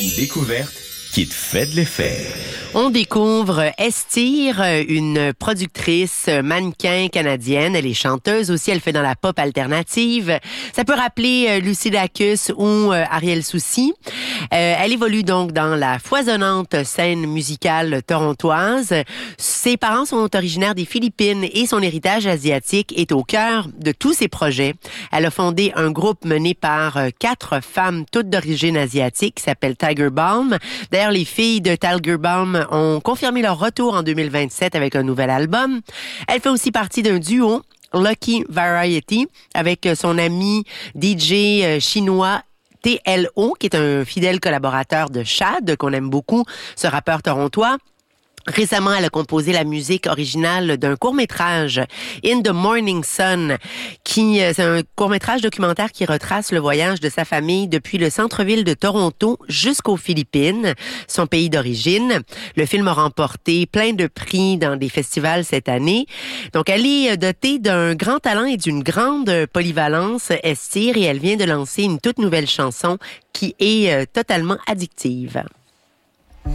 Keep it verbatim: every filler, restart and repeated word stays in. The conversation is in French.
Une découverte qui te fait de l'effet. On découvre Estir, une productrice mannequin canadienne. Elle est chanteuse aussi, elle fait dans la pop alternative. Ça peut rappeler Lucy Dacus ou Ariel Soucy. Euh, elle évolue donc dans la foisonnante scène musicale torontoise. Ses parents sont originaires des Philippines et son héritage asiatique est au cœur de tous ses projets. Elle a fondé un groupe mené par quatre femmes toutes d'origine asiatique qui s'appelle Tiger Balm. D'ailleurs, les filles de Tiger Balm ont confirmé leur retour en deux mille vingt-sept avec un nouvel album. Elle fait aussi partie d'un duo, Lucky Variety, avec son ami D J chinois T L O, qui est un fidèle collaborateur de Chad, qu'on aime beaucoup, ce rappeur torontois. Récemment, elle a composé la musique originale d'un court-métrage, In the Morning Sun, qui c'est un court-métrage documentaire qui retrace le voyage de sa famille depuis le centre-ville de Toronto jusqu'aux Philippines, son pays d'origine. Le film a remporté plein de prix dans des festivals cette année. Donc, elle est dotée d'un grand talent et d'une grande polyvalence, Estir, et elle vient de lancer une toute nouvelle chanson qui est totalement addictive.